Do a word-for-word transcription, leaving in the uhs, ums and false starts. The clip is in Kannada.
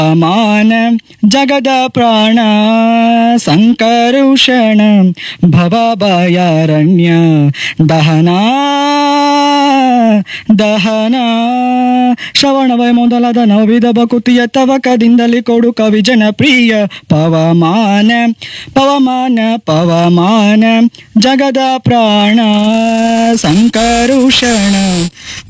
ಮಾನ ಜಗದ ಪ್ರಾಣ ಸಂಕರುಷಣ ಭವಭಯಾರಣ್ಯ ದಹನ ದಹನ ಶ್ರವಣವೇ ಮೊದಲಾದ ನವವಿಧ ಭಕುತಿಯ ತವಕದಿಂದಲೇ ಕೊಡು ಕವಿ ಜನಪ್ರಿಯ ಪವಮಾನ ಪವಮಾನ ಪವಮಾನ ಜಗದ ಪ್ರಾಣ ಸಂಕರುಷಣ